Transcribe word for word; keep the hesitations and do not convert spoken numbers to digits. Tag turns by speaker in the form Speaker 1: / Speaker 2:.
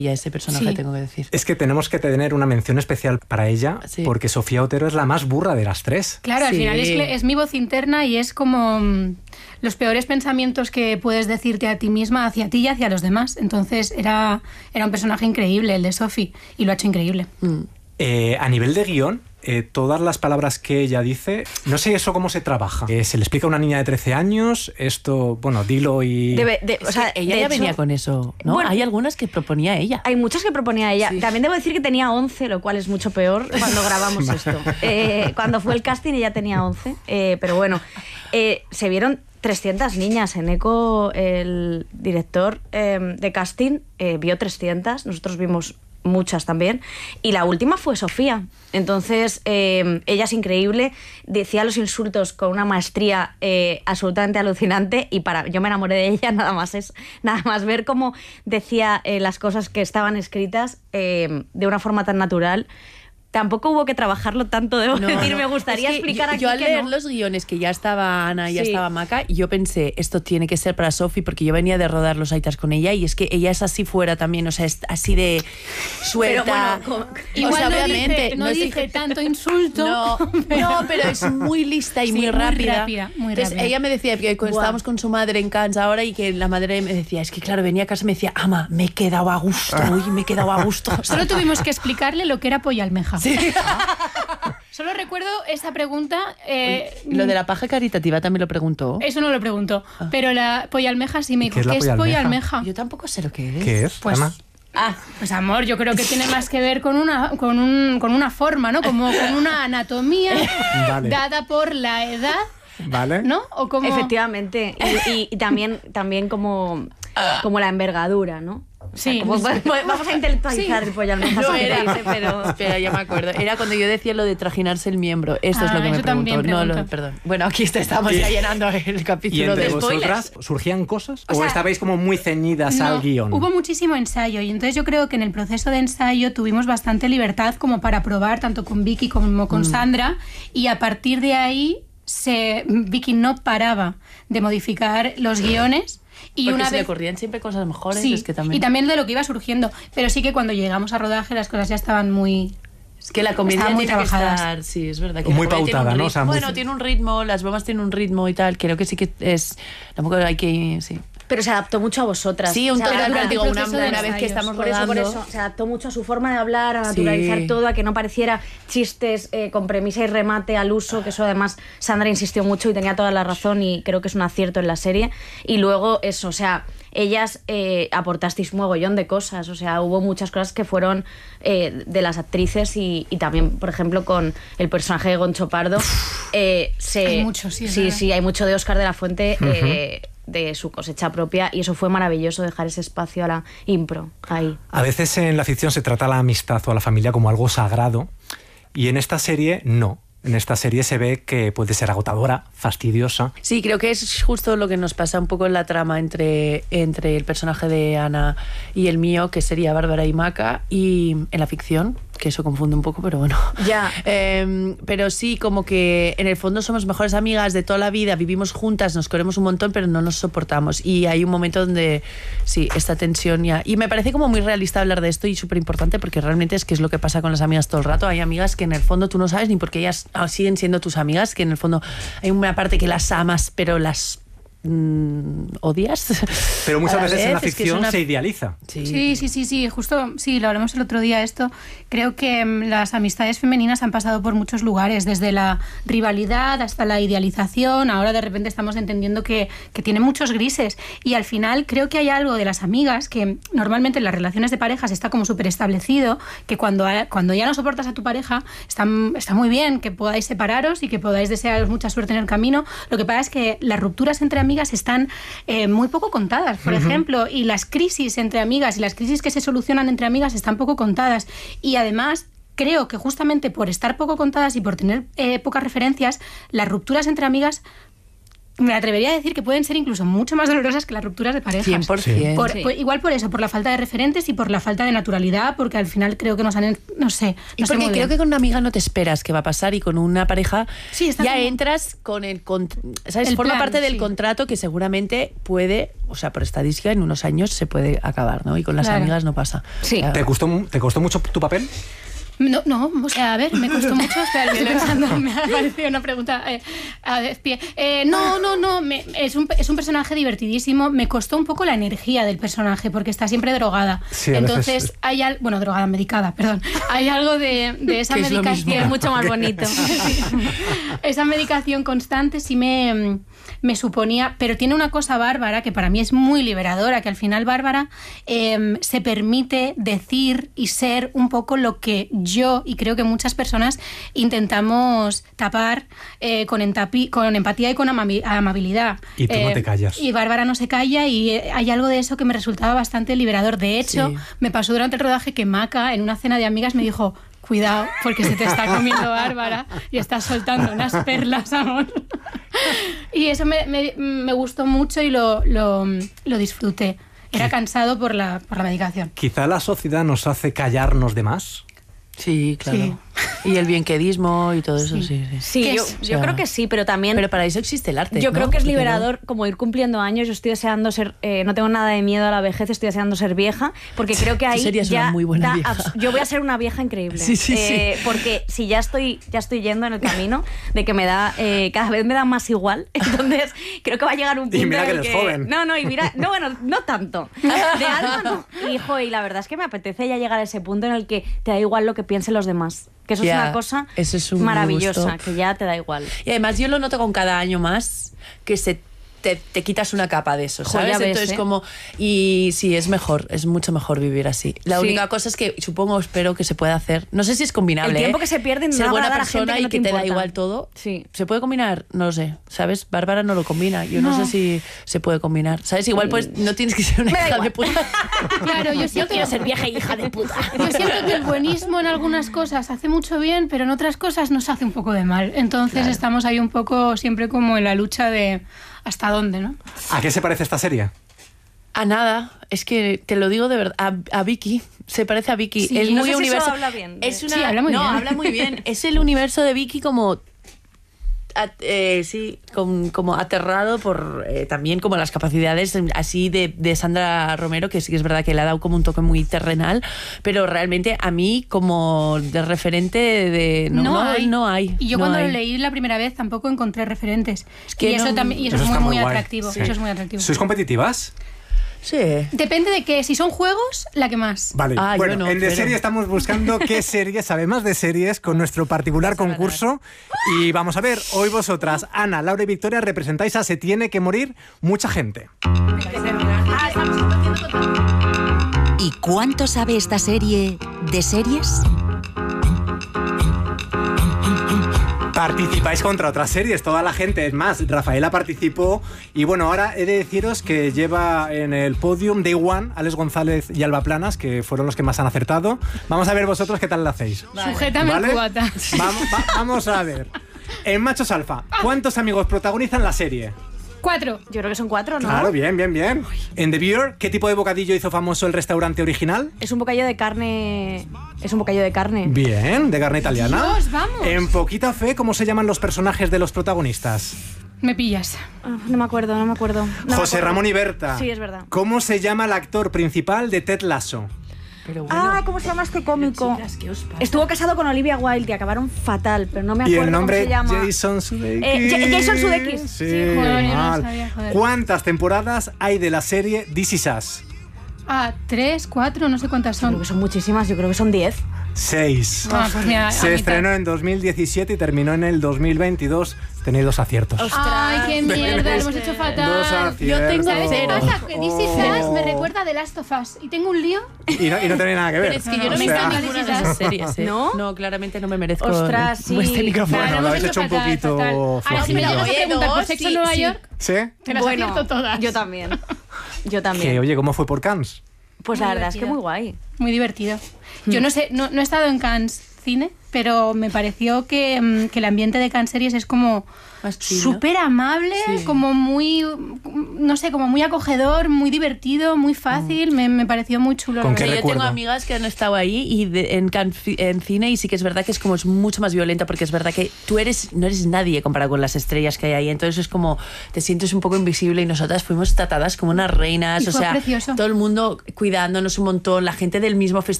Speaker 1: Y a ese personaje sí. tengo que decir.
Speaker 2: Es que tenemos que tener una mención especial para ella, sí. porque Sofía Otero es la más burra de las tres.
Speaker 3: Claro, al
Speaker 1: sí.
Speaker 3: final es, es mi voz interna y es como mmm, los peores pensamientos que puedes decirte a ti misma, hacia ti y hacia los demás. Entonces era, era un personaje increíble, el de Sophie, y lo ha hecho increíble.
Speaker 2: Mm. Eh, a nivel de guión, eh, todas las palabras que ella dice, no sé eso cómo se trabaja. Eh, se le explica a una niña de trece años, esto, bueno, dilo y...
Speaker 4: Debe, de, o sea,
Speaker 1: ella
Speaker 4: de
Speaker 1: ya
Speaker 4: hecho,
Speaker 1: venía con eso, ¿no? Bueno, hay algunas que proponía ella.
Speaker 4: Hay muchas que proponía ella.
Speaker 1: Sí.
Speaker 4: También debo decir que tenía once, lo cual es mucho peor cuando grabamos esto. Eh, cuando fue el casting ella tenía once, eh, pero bueno, eh, se vieron trescientas niñas. En Eco, el director eh, de casting eh, vio trescientas, nosotros vimos muchas también, y la última fue Sofía. Entonces eh, ella es increíble, decía los insultos con una maestría eh, absolutamente alucinante, y para yo me enamoré de ella nada más es nada más ver cómo decía eh, las cosas que estaban escritas eh, de una forma tan natural. Tampoco hubo que trabajarlo tanto, debo no, decir, no. me gustaría es que explicar
Speaker 1: yo,
Speaker 4: aquí
Speaker 1: yo al
Speaker 4: que
Speaker 1: leer
Speaker 4: no.
Speaker 1: los guiones, que ya estaba Ana, ya
Speaker 4: sí.
Speaker 1: estaba Maca, y yo pensé, esto tiene que ser para Sophie, porque yo venía de rodar Los Aitas con ella, y es que ella es así fuera también, o sea, es así de suelta.
Speaker 4: Pero bueno,
Speaker 3: igual
Speaker 1: o sea,
Speaker 3: no
Speaker 1: obviamente,
Speaker 3: dije, no, no dije tanto insulto.
Speaker 1: No, pero, no, pero es muy lista y
Speaker 3: sí,
Speaker 1: muy rápida.
Speaker 3: Muy rápida, muy
Speaker 1: Entonces,
Speaker 3: rápida.
Speaker 1: ella me decía que cuando
Speaker 4: Buah.
Speaker 1: estábamos con su madre en Cannes ahora, y que la madre me decía, es que claro, venía a casa y me decía, ama, me he quedado a gusto, uy, me he quedado a gusto.
Speaker 3: Solo tuvimos que explicarle lo que era polla almeja.
Speaker 1: Sí.
Speaker 3: Solo recuerdo esa pregunta. Eh,
Speaker 1: Uy, lo de la paja caritativa también lo preguntó.
Speaker 3: Eso no lo preguntó, ah. pero la polla almeja sí me dijo.
Speaker 2: ¿Qué es,
Speaker 3: ¿Qué
Speaker 2: la
Speaker 3: es
Speaker 2: polla
Speaker 3: polla
Speaker 2: almeja?
Speaker 3: almeja?
Speaker 1: Yo tampoco sé lo que es.
Speaker 2: ¿Qué es,
Speaker 3: pues,
Speaker 2: Ana?
Speaker 3: Ah, pues amor, yo creo que tiene más que ver con una, con un, con una forma, ¿no? Como con una anatomía vale. dada por la edad.
Speaker 2: Vale.
Speaker 3: ¿No? O como...
Speaker 4: Efectivamente. Y, y, y también, también como, como la envergadura, ¿no?
Speaker 3: Sí.
Speaker 4: O sea, como, vamos a intelectualizar sí. el pollo almeja.
Speaker 1: No era,
Speaker 4: dice, pero...
Speaker 1: Espera, ya me acuerdo. Era cuando yo decía lo de trajinarse el miembro. Esto ah, es lo que me preguntó. No, lo, perdón. Bueno, aquí estamos ya llenando el capítulo
Speaker 2: ¿Y entre
Speaker 1: de
Speaker 2: vosotras
Speaker 1: spoilers.
Speaker 2: ¿Surgían cosas? ¿O,
Speaker 3: o sea,
Speaker 2: estabais como muy ceñidas
Speaker 3: no,
Speaker 2: al guión?
Speaker 3: Hubo muchísimo ensayo, y entonces yo creo que en el proceso de ensayo tuvimos bastante libertad como para probar, tanto con Vicky como con mm. Sandra, y a partir de ahí se, Vicky no paraba de modificar los guiones. Y
Speaker 1: porque
Speaker 3: una
Speaker 1: se
Speaker 3: vez...
Speaker 1: le ocurrían siempre cosas mejores.
Speaker 3: Sí,
Speaker 1: es que también...
Speaker 3: y también de lo que iba surgiendo. Pero sí que cuando llegamos a rodaje las cosas ya estaban muy...
Speaker 1: Es que la comedia
Speaker 3: muy
Speaker 1: tiene
Speaker 3: trabajadas.
Speaker 1: que estar... Sí, es verdad. Que
Speaker 2: muy pautada, ¿no? O sea,
Speaker 1: bueno,
Speaker 2: muy...
Speaker 1: tiene un ritmo, las bromas tienen un ritmo y tal. Creo que sí que es... Tampoco hay que... Sí.
Speaker 4: Pero se adaptó mucho a vosotras.
Speaker 1: Sí, un
Speaker 4: toque,
Speaker 1: digo, una, una vez que estamos
Speaker 4: por
Speaker 1: rodando.
Speaker 4: Eso, por eso, se adaptó mucho a su forma de hablar, a naturalizar sí. todo, a que no pareciera chistes eh, con premisa y remate al uso, que eso además Sandra insistió mucho y tenía toda la razón, y creo que es un acierto en la serie. Y luego eso, o sea, ellas eh, aportasteis un mogollón de cosas, o sea, hubo muchas cosas que fueron eh, de las actrices, y, y también, por ejemplo, con el personaje de Goncho Pardo. Eh, se,
Speaker 3: hay mucho, sí.
Speaker 4: Sí,
Speaker 3: verdad.
Speaker 4: sí, hay mucho de Óscar de la Fuente. Uh-huh. eh, de su cosecha propia, y eso fue maravilloso, dejar ese espacio a la impro ahí.
Speaker 2: A veces en la ficción se trata a la amistad o a la familia como algo sagrado, y en esta serie no. En esta serie se ve que puede ser agotadora, fastidiosa.
Speaker 1: Sí, creo que es justo lo que nos pasa un poco en la trama entre, entre el personaje de Ana y el mío, que sería Bárbara y Maca, y en la ficción, que eso confunde un poco, pero bueno.
Speaker 4: Ya.
Speaker 1: Eh, pero sí, como que en el fondo somos mejores amigas de toda la vida, vivimos juntas, nos queremos un montón, pero no nos soportamos. Y hay un momento donde, sí, esta tensión ya... Y me parece como muy realista hablar de esto, y súper importante, porque realmente es que es lo que pasa con las amigas todo el rato. Hay amigas que en el fondo tú no sabes ni por qué ellas siguen siendo tus amigas, que en el fondo hay una parte que las amas, pero las... Mm, odias.
Speaker 2: Pero muchas veces
Speaker 1: vez,
Speaker 2: en la
Speaker 1: es
Speaker 2: ficción
Speaker 1: una...
Speaker 2: se idealiza.
Speaker 3: Sí. sí, sí, sí, sí, justo, sí, lo hablamos el otro día esto. Creo que um, las amistades femeninas han pasado por muchos lugares, desde la rivalidad hasta la idealización. Ahora de repente estamos entendiendo que, que tiene muchos grises, y al final creo que hay algo de las amigas que normalmente en las relaciones de parejas está como súper establecido, que cuando, cuando ya no soportas a tu pareja está, está muy bien que podáis separaros y que podáis desearos mucha suerte en el camino. Lo que pasa es que las rupturas entre amigas están eh, muy poco contadas, por uh-huh. ejemplo, y las crisis entre amigas y las crisis que se solucionan entre amigas están poco contadas, y además creo que justamente por estar poco contadas y por tener eh, pocas referencias, las rupturas entre amigas me atrevería a decir que pueden ser incluso mucho más dolorosas que las rupturas de parejas.
Speaker 1: cien por ciento.
Speaker 3: Por,
Speaker 4: Sí.
Speaker 3: por, igual por eso, por la falta de referentes y por la falta de naturalidad, porque al final creo que nos han... No sé.
Speaker 1: Y
Speaker 3: No sé
Speaker 1: porque
Speaker 3: muy
Speaker 1: creo
Speaker 3: bien.
Speaker 1: que con una amiga no te esperas qué va a pasar y con una pareja
Speaker 3: Sí, está
Speaker 1: ya
Speaker 3: como-
Speaker 1: entras con el... Con, ¿sabes?
Speaker 3: El
Speaker 1: Forma
Speaker 3: plan,
Speaker 1: parte del
Speaker 3: sí.
Speaker 1: contrato que seguramente puede, o sea, por estadística, en unos años se puede acabar, ¿no? Y con las
Speaker 3: Claro.
Speaker 1: amigas no pasa.
Speaker 4: Sí.
Speaker 1: O sea,
Speaker 2: ¿Te costó, mu- ¿Te costó mucho tu papel?
Speaker 3: No, no, o sea, a ver, me costó mucho. Espera, lo estoy pensando, me ha parecido una pregunta eh, a despie. Eh, no, no, no, me- es, un, es un personaje divertidísimo. Me costó un poco la energía del personaje porque está siempre drogada.
Speaker 2: Sí, a
Speaker 3: Entonces,
Speaker 2: veces-
Speaker 3: hay algo, bueno, drogada, medicada, perdón. Hay algo de, de esa
Speaker 1: Que es lo
Speaker 3: medicación.
Speaker 1: mismo.
Speaker 4: Es mucho más bonito.
Speaker 3: Esa medicación constante sí me, me suponía, pero tiene una cosa Bárbara que para mí es muy liberadora, que al final Bárbara eh, se permite decir y ser un poco lo que yo y creo que muchas personas intentamos tapar eh, con, entapi- con empatía y con amabi- amabilidad.
Speaker 2: Y tú no te callas.
Speaker 3: Y Bárbara no se calla y eh, hay algo de eso que me resultaba bastante liberador. De hecho,
Speaker 1: Sí.
Speaker 3: me pasó durante el rodaje que Maca, en una cena de amigas, me dijo: cuidado, porque se te está comiendo Bárbara y estás soltando unas perlas, amor. Y eso me, me- me gustó mucho y lo, lo, lo disfruté. Era cansado por la, por la medicación.
Speaker 2: Quizá la sociedad nos hace callarnos de más.
Speaker 1: Sí, claro. Y el bienquedismo y todo eso, sí, sí.
Speaker 4: Sí,
Speaker 3: ¿Qué
Speaker 4: yo,
Speaker 3: es?
Speaker 4: yo
Speaker 1: O sea,
Speaker 4: creo que sí, pero también...
Speaker 1: Pero para eso existe el arte.
Speaker 4: Yo
Speaker 1: ¿no?
Speaker 4: creo que es
Speaker 1: Porque
Speaker 4: liberador como ir cumpliendo años. Yo estoy deseando ser, eh, no tengo nada de miedo a la vejez, estoy deseando ser vieja, porque creo que
Speaker 1: Tú
Speaker 4: ahí
Speaker 1: serías
Speaker 4: ya
Speaker 1: una muy buena
Speaker 4: da
Speaker 1: vieja.
Speaker 4: abs- yo voy a ser una vieja increíble.
Speaker 1: Sí, sí,
Speaker 4: Eh, porque si ya estoy, ya estoy yendo en el camino de que me da, eh, cada vez me da más igual, entonces creo que va a llegar un punto
Speaker 2: mira
Speaker 4: en
Speaker 2: que
Speaker 4: el
Speaker 2: eres joven.
Speaker 4: no, no, y mira, no, bueno, no tanto. De alma no. Hijo, y la verdad es que me apetece ya llegar a ese punto en el que te da igual lo que piensen los demás. Que eso
Speaker 1: Ya,
Speaker 4: es una cosa
Speaker 1: eso es un
Speaker 4: maravillosa,
Speaker 1: gusto.
Speaker 4: que ya te da igual.
Speaker 1: Y además yo lo noto con cada año más que se te, te quitas una capa de eso,
Speaker 4: Jo,
Speaker 1: ¿sabes?
Speaker 4: ya ves,
Speaker 1: Entonces
Speaker 4: ¿eh?
Speaker 1: como y sí, es mejor, es mucho mejor vivir así. La
Speaker 4: Sí.
Speaker 1: única cosa es que supongo, espero que se pueda hacer. No sé si es combinable.
Speaker 4: El tiempo
Speaker 1: ¿eh?
Speaker 4: que se pierde en
Speaker 1: ser
Speaker 4: no
Speaker 1: buena
Speaker 4: agradar a gente
Speaker 1: persona
Speaker 4: que
Speaker 1: y
Speaker 4: no te
Speaker 1: que te da
Speaker 4: importa.
Speaker 1: igual todo.
Speaker 4: Sí.
Speaker 1: ¿Se puede combinar? No lo sé, ¿sabes? Bárbara no lo combina. Yo no,
Speaker 3: No.
Speaker 1: sé si se puede combinar. ¿Sabes? Igual pues no tienes que ser una
Speaker 4: Me da
Speaker 1: hija
Speaker 4: igual.
Speaker 1: de puta.
Speaker 3: Claro, yo siento,
Speaker 4: Quiero ser vieja y hija de puta.
Speaker 3: yo siento que el buenismo en algunas cosas hace mucho bien, pero en otras cosas nos hace un poco de mal. Entonces estamos ahí un poco siempre como en la lucha de hasta dónde, ¿no?
Speaker 2: ¿A qué se parece esta serie?
Speaker 1: A nada, es que te lo digo de verdad, a, a Vicky, se parece a Vicky.
Speaker 4: Sí,
Speaker 1: es
Speaker 4: no
Speaker 1: muy
Speaker 4: sé si eso
Speaker 1: universo.
Speaker 4: habla bien de-
Speaker 1: Es una,
Speaker 3: Sí, habla muy
Speaker 1: no,
Speaker 3: bien.
Speaker 1: habla muy bien. Es el universo de Vicky como at- eh, sí, con- como aterrado por eh, también como las capacidades así de, de Sandra Romero, que sí que es verdad que le ha dado como un toque muy terrenal, pero realmente a mí como de referente de no, no hay, no hay.
Speaker 3: Y yo
Speaker 1: no
Speaker 3: cuando
Speaker 1: hay.
Speaker 3: lo leí la primera vez tampoco encontré referentes.
Speaker 1: Es que
Speaker 3: y eso
Speaker 1: no-
Speaker 3: también y eso,
Speaker 2: Eso
Speaker 3: es
Speaker 2: está
Speaker 3: muy,
Speaker 2: muy
Speaker 3: muy
Speaker 2: guay.
Speaker 3: atractivo.
Speaker 2: Sí.
Speaker 3: Eso es muy atractivo.
Speaker 2: ¿Sois competitivas?
Speaker 1: Sí.
Speaker 3: Depende de que si son juegos, la que más.
Speaker 2: Vale,
Speaker 1: Ah, yo
Speaker 2: bueno,
Speaker 1: no,
Speaker 2: en De
Speaker 1: pero-
Speaker 2: Serie estamos buscando qué series, sabe más de series, con nuestro particular
Speaker 1: Vas a
Speaker 2: concurso. Y vamos a ver, hoy vosotras, Ana, Laura y Victoria, representáis a Se tiene que morir mucha gente.
Speaker 5: ¿Y cuánto sabe esta serie de series?
Speaker 2: Participáis contra otras series, toda la gente, es más, Rafaela participó y bueno, ahora he de deciros que lleva en el podium Day One, Alex González y Alba Planas, que fueron los que más han acertado. Vamos a ver vosotros qué tal lo hacéis.
Speaker 3: Sujétame
Speaker 2: ¿Vale?
Speaker 3: el cubata.
Speaker 2: Vamos, va- vamos a ver. En Machos Alfa, ¿cuántos amigos protagonizan la serie?
Speaker 3: Cuatro.
Speaker 4: Yo creo que son cuatro, ¿no?
Speaker 2: Claro, bien, bien, bien. En The Beer, ¿qué tipo de bocadillo hizo famoso el restaurante original?
Speaker 4: Es un bocadillo de carne. Es un bocadillo de carne.
Speaker 2: Bien, de carne italiana.
Speaker 3: Dios, vamos.
Speaker 2: En Poquita Fe, ¿cómo se llaman los personajes de los protagonistas?
Speaker 3: Me pillas.
Speaker 4: Ah, no me acuerdo, no me acuerdo. No me
Speaker 2: José
Speaker 4: acuerdo.
Speaker 2: Ramón y Berta.
Speaker 4: Sí, es verdad.
Speaker 2: ¿Cómo se llama el actor principal de Ted Lasso?
Speaker 1: Pero bueno,
Speaker 4: Ah, ¿cómo se llama este cómico?
Speaker 1: chicas, ¿qué os pasa?
Speaker 4: Estuvo casado con Olivia Wilde y acabaron fatal, pero no me
Speaker 2: Y
Speaker 4: acuerdo
Speaker 2: el nombre
Speaker 4: cómo se llama.
Speaker 2: Jason Sudeikis.
Speaker 4: Eh, Ja- Jason Sudeikis.
Speaker 2: Sí,
Speaker 3: Sí, joder, yo no lo
Speaker 2: mal.
Speaker 3: sabía, joder.
Speaker 2: ¿Cuántas temporadas hay de la serie This Is Us?
Speaker 3: Ah, tres, cuatro, no sé cuántas
Speaker 4: Creo
Speaker 3: son.
Speaker 4: que son muchísimas, yo creo que son diez.
Speaker 2: Seis.
Speaker 3: Ah, pues mira, a
Speaker 2: Se
Speaker 3: mitad.
Speaker 2: estrenó en dos mil diecisiete y terminó en el dos mil veintidós. Tenéis dos aciertos.
Speaker 3: Ay, qué mierda,
Speaker 2: Tenéis
Speaker 3: lo hemos hecho
Speaker 2: Dos
Speaker 3: fatal.
Speaker 2: aciertos.
Speaker 1: Yo tengo
Speaker 3: ¿Sabes qué
Speaker 1: cero.
Speaker 3: pasa? Que This Is Us me recuerda a The Last of Us. Y tengo un lío.
Speaker 2: Y no, y no tiene nada que ver.
Speaker 1: Pero es que yo no
Speaker 2: O
Speaker 1: me
Speaker 2: sea,
Speaker 1: encanta ninguna de esas series, ¿eh?
Speaker 4: ¿No?
Speaker 1: No, claramente no me merezco
Speaker 4: Ostras, sí.
Speaker 1: este micrófono.
Speaker 2: Bueno,
Speaker 3: Claro,
Speaker 2: lo
Speaker 3: hemos
Speaker 2: habéis hecho un
Speaker 3: fatal,
Speaker 2: poquito
Speaker 3: fatal. Ahora, si me
Speaker 2: flojillo.
Speaker 3: llegas a
Speaker 1: Oye,
Speaker 3: preguntar por
Speaker 1: dos,
Speaker 3: Sexo
Speaker 1: sí,
Speaker 3: en Nueva
Speaker 1: sí.
Speaker 3: York,
Speaker 2: ¿Sí?
Speaker 3: te las acierto todas.
Speaker 4: Yo también. Yo también.
Speaker 2: Que, oye, ¿cómo fue por Cannes?
Speaker 4: Pues
Speaker 3: Muy
Speaker 4: la verdad es que
Speaker 3: divertido.
Speaker 4: muy guay.
Speaker 3: Muy divertido. Yo no sé, no, no he estado en Cannes cine, pero me pareció que, que el ambiente de Cannes Series es como súper amable, sí. como muy, no sé, como muy acogedor, muy divertido, muy fácil, mm. me, me pareció muy chulo.
Speaker 2: ¿Con qué
Speaker 1: Yo
Speaker 2: recuerdo?
Speaker 1: tengo amigas que han estado ahí y de, en, en cine y sí que es verdad que es como es mucho más violenta porque es verdad que tú eres no eres nadie comparado con las estrellas que hay ahí, entonces es como te sientes un poco invisible y nosotras fuimos tratadas como unas reinas,
Speaker 3: y
Speaker 1: o
Speaker 3: fue
Speaker 1: sea,
Speaker 3: precioso.
Speaker 1: todo el mundo cuidándonos un montón, la gente del mismo festival